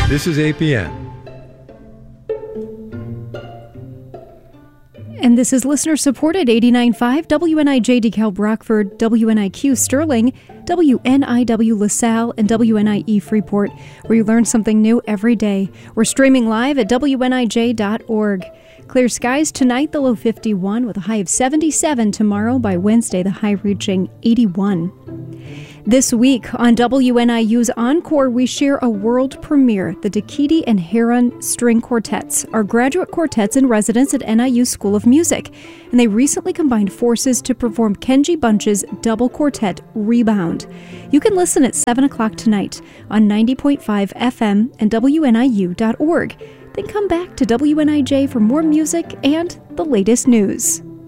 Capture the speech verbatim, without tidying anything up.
This is A P N. And this is listener-supported eighty-nine point five W N I J DeKalb Rockford, W N I Q Sterling, W N I W LaSalle, and W N I E Freeport, where you learn something new every day. We're streaming live at W N I J dot org. Clear skies tonight, the low fifty-one, with a high of seventy-seven tomorrow. By Wednesday, the high reaching eighty-one. This week on W N I U's Encore, we share a world premiere. The Dakiti and Heron String Quartets are graduate quartets in residence at N I U School of Music, and they recently combined forces to perform Kenji Bunch's double quartet Rebound. You can listen at seven o'clock tonight on ninety point five F M and W N I U dot org. Then come back to W N I J for more music and the latest news.